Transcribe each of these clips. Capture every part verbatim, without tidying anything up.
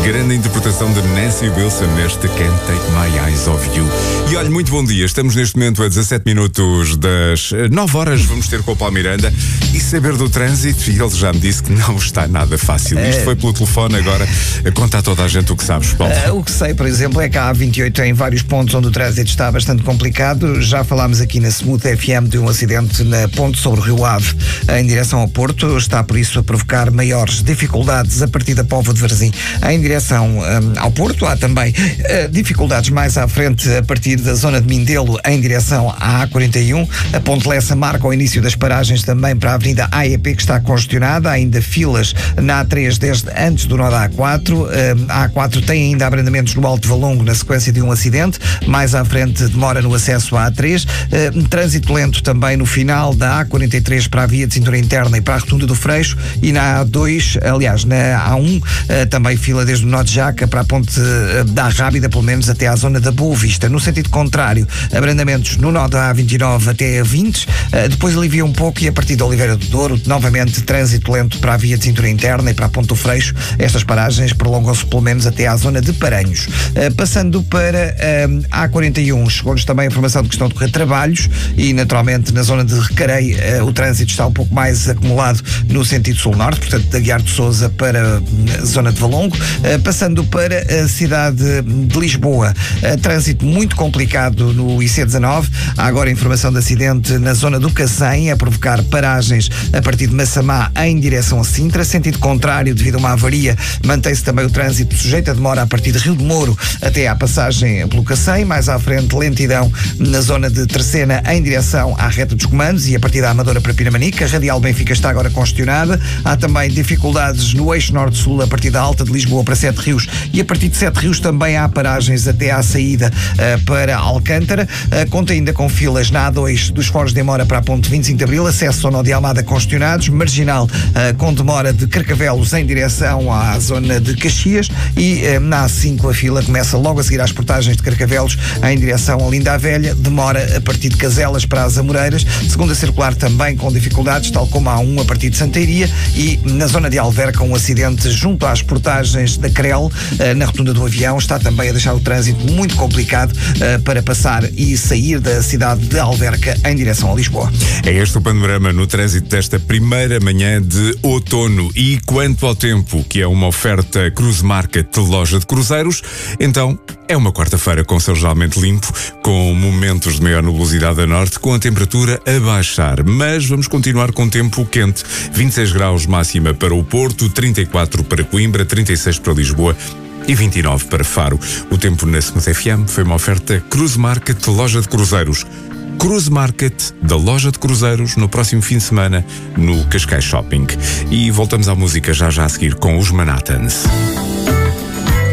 Grande interpretação de Nancy Wilson neste Can't Take My Eyes Off You. E olha, muito bom dia. Estamos neste momento a dezassete minutos das nove horas. Vamos ter com o Paulo Miranda e saber do trânsito. E ele já me disse que não está nada fácil. Isto foi pelo telefone, agora conta a toda a gente o que sabes, Paulo. Uh, o que sei, por exemplo, é que a A vinte e oito em vários pontos onde o trânsito está bastante complicado. Já falámos aqui na Smooth F M de um acidente na ponte sobre o Rio Ave em direção ao Porto. Está por isso a provocar maiores dificuldades a partir da Póvoa de Varzim em direção um, ao Porto. Há também uh, dificuldades mais à frente a partir da zona de Mindelo em direção à A quarenta e um. A Ponte Lessa marca o início das paragens também para a Avenida A E P, que está congestionada. Há ainda filas na A três desde antes do nó da A quatro. Uh, a A quatro tem ainda abrandamentos no Alto Valongo na sequência de um acidente. Mais à frente demora no acesso à A três. Uh, trânsito lento também no final da A quarenta e três para a via de cintura interna e para a Rotunda do Freixo, e na A dois, aliás, na A um, uh, também fila desde o nó de Jaca para a ponte uh, da Rábida, pelo menos até à zona da Boa Vista. No sentido contrário, abrandamentos no nó da A vinte e nove até a vinte, uh, depois alivia um pouco e a partir da Oliveira do Douro, novamente trânsito lento para a via de cintura interna e para a ponte do Freixo. Estas paragens prolongam-se pelo menos até à zona de Paranhos. Uh, passando para uh, A quarenta e um, chegou-nos também a informação de que estão a decorrer trabalhos e, naturalmente, na zona de Recarei, uh, o trânsito está um pouco mais acumulado no sentido sul-norte, portanto, da Guiar de Sousa para a zona de Valongo. Uh, passando para a cidade de Lisboa, uh, trânsito muito complicado no I C dezanove. Há agora informação de acidente na zona do Cacém, a provocar paragens a partir de Massamá em direção a Sintra. Sentido contrário, devido a uma avaria, mantém-se também o trânsito sujeito a demora a partir de Rio de Moro até à passagem pelo Cacém. Mais à frente, lentidão na zona de Terceira em direção à reta dos comandos e a partir da Amadora para Pinamanica. A Radial Benfica está agora congestionada. Há também dificuldades no eixo norte-sul a partir da Alta de Lisboa para Sete Rios, e a partir de Sete Rios também há paragens até à saída uh, para Alcântara. Uh, conta ainda com filas na A dois dos Foros de Mora para a ponte vinte e cinco de Abril, acesso ao nó de Almada congestionados, marginal uh, com demora de Carcavelos em direção à zona de Caxias, e uh, na A cinco a fila começa logo a seguir às portagens de Carcavelos em direção a Linda a Velha, demora a partir de Caselas para as Amoreiras, segunda circular também com dificuldades, tal como a A um a partir de Santeiria, e na zona de Alverca um acidente junto às portagens da Crel, uh, na rotunda do Avião, está também a deixar o trânsito muito complicado uh, para passar e sair da cidade de Alverca em direção a Lisboa. É este o panorama no trânsito desta primeira manhã de outono. E quanto ao tempo, que é uma oferta Cruise Market de loja de cruzeiros, então é uma quarta-feira com céu geralmente limpo, com momentos de maior nubosidade a norte, com a temperatura a baixar. Mas vamos continuar com tempo quente. vinte e seis graus máxima para o Porto, trinta e quatro para Coimbra, trinta e seis para Lisboa e vinte e nove para Faro. O tempo na Smooth F M foi uma oferta Cruise Market de loja de cruzeiros. Cruise Market da loja de cruzeiros no próximo fim de semana no Cascais Shopping. E voltamos à música já já a seguir com os Manhattans.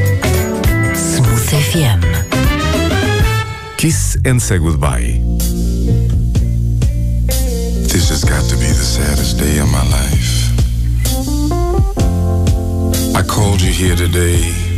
Smooth F M. Kiss and Say Goodbye.